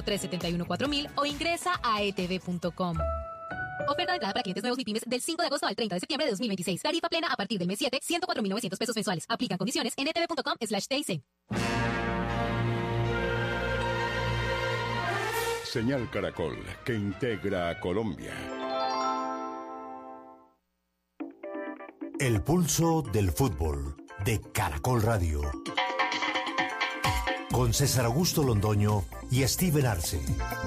371-4000 o ingresa a etv.com. Oferta declarada para clientes nuevos MIPYMES del 5 de agosto al 30 de septiembre de 2026. Tarifa plena a partir del mes 7, 104.900 pesos mensuales. Aplican condiciones en etv.com/TIC. Señal Caracol, que integra a Colombia. El pulso del fútbol de Caracol Radio. Con César Augusto Londoño y Steven Arce.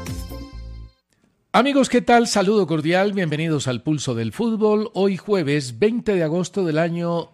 Amigos, ¿qué tal? Saludo cordial, bienvenidos al Pulso del Fútbol, hoy jueves 20 de agosto del año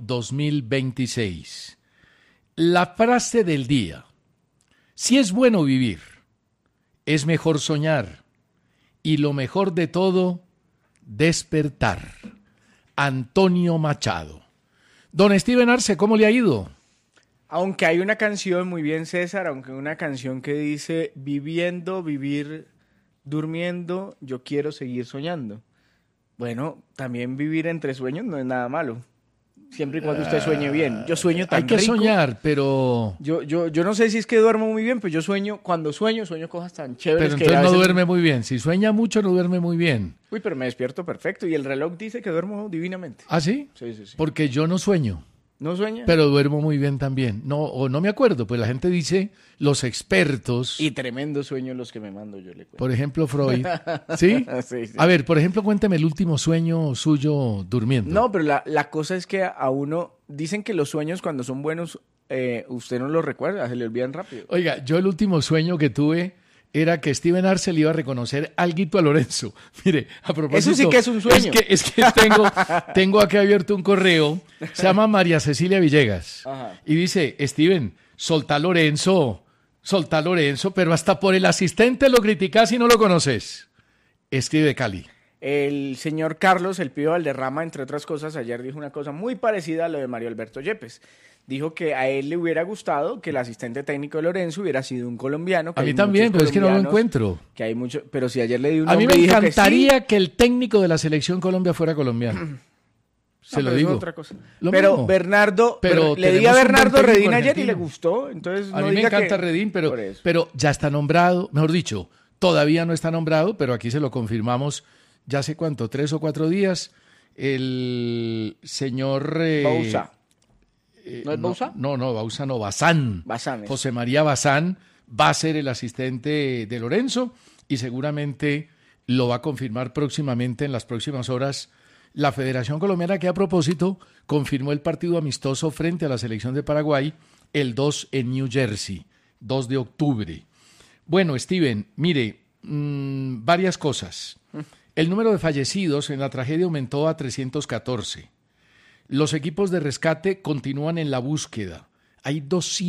2026. La frase del día: si es bueno vivir, es mejor soñar, y lo mejor de todo, despertar. Antonio Machado. Don Steven Arce, ¿cómo le ha ido? Aunque hay una canción, muy bien César, aunque una canción que dice, viviendo, vivir, durmiendo, yo quiero seguir soñando. Bueno, también vivir entre sueños no es nada malo, siempre y cuando usted sueñe bien. Yo sueño tan rico. Hay que soñar, pero... Yo no sé si es que duermo muy bien, pero yo sueño, cuando sueño cosas tan chéveres. Pero entonces no duerme muy bien. Si sueña mucho, no duerme muy bien. Uy, pero me despierto perfecto y el reloj dice que duermo divinamente. ¿Ah, sí? Sí. Porque yo no sueño. ¿No sueña? Pero duermo muy bien también. No, o no me acuerdo, pues la gente dice, los expertos... Y tremendos sueños los que me mando, yo le cuento. Por ejemplo, Freud. ¿Sí? Sí. A ver, por ejemplo, cuénteme el último sueño suyo durmiendo. No, pero la cosa es que a uno... Dicen que los sueños cuando son buenos, usted no los recuerda, se le olvidan rápido. Oiga, yo el último sueño que tuve era que Steven Arce le iba a reconocer alguito a Lorenzo. Mire, a propósito... Eso sí que es un sueño. Es que tengo aquí abierto un correo, se llama María Cecilia Villegas. Ajá. Y dice, Steven, soltá a Lorenzo, pero hasta por el asistente lo criticás y no lo conoces. Escribe Cali. El señor Carlos, el Pío Valderrama, entre otras cosas, ayer dijo una cosa muy parecida a lo de Mario Alberto Yepes. Dijo que a él le hubiera gustado que el asistente técnico de Lorenzo hubiera sido un colombiano. A mí también, pero es que no lo encuentro. Que hay mucho, pero si ayer le di un nombre, a mí me encantaría sí, que el técnico de la selección Colombia fuera colombiano. Se lo digo. Es otra cosa. Lo pero mismo. Bernardo, pero le di a Bernardo Redín ayer argentino. Y le gustó. Entonces a no mí me encanta que... Redín, pero ya está nombrado, mejor dicho, todavía no está nombrado, pero aquí se lo confirmamos ya hace cuánto, 3 o 4 días, el señor... Bauza. ¿No es Bauza? No, Bauza no, Bazán. José María Bazán va a ser el asistente de Lorenzo y seguramente lo va a confirmar próximamente, en las próximas horas, la Federación Colombiana, que a propósito confirmó el partido amistoso frente a la selección de Paraguay el 2 en New Jersey, 2 de octubre. Bueno, Steven, mire, varias cosas. El número de fallecidos en la tragedia aumentó a 314. Los equipos de rescate continúan en la búsqueda. Hay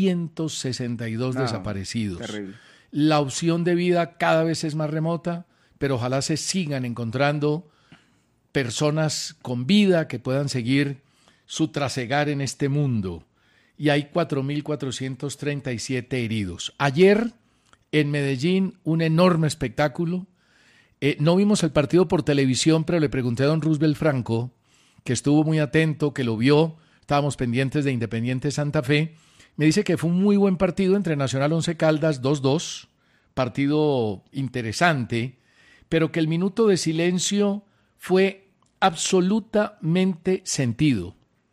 262 desaparecidos. Terrible. La opción de vida cada vez es más remota, pero ojalá se sigan encontrando personas con vida que puedan seguir su trasegar en este mundo. Y hay 4.437 heridos. Ayer, en Medellín, un enorme espectáculo. No vimos el partido por televisión, pero le pregunté a don Roosevelt Franco, que estuvo muy atento, que lo vio, estábamos pendientes de Independiente Santa Fe. Me dice que fue un muy buen partido entre Nacional Once Caldas 2-2, partido interesante, pero que el minuto de silencio fue absolutamente sentido.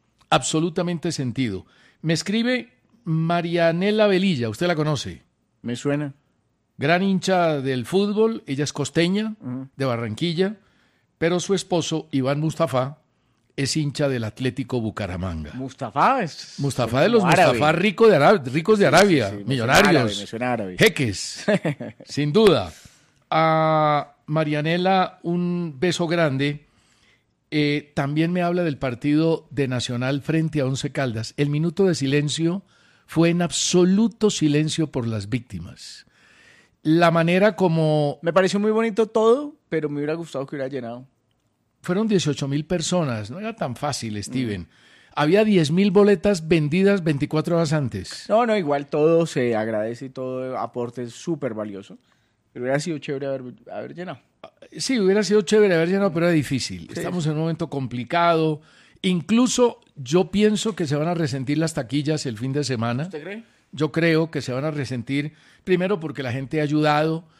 Me escribe Marianela Velilla, ¿usted la conoce? Me suena. Gran hincha del fútbol, ella es costeña, de Barranquilla, pero su esposo, Iván Mustafa, es hincha del Atlético Bucaramanga. Mustafa de los Mustafa ricos de Arabia, sí, millonarios, me suena árabe. Jeques, sin duda. A Marianela, un beso grande. También me habla del partido de Nacional frente a Once Caldas. El minuto de silencio fue en absoluto silencio por las víctimas. La manera como... Me pareció muy bonito todo, pero me hubiera gustado que hubiera llenado. Fueron 18,000 personas, no era tan fácil, Steven. Había 10,000 boletas vendidas 24 horas antes. No, igual todo se agradece y todo aporte es súper valioso. Pero hubiera sido chévere haber llenado. Sí, hubiera sido chévere haber llenado, pero era difícil. Sí. Estamos en un momento complicado. Incluso yo pienso que se van a resentir las taquillas el fin de semana. ¿Usted cree? Yo creo que se van a resentir, primero porque la gente ha ayudado,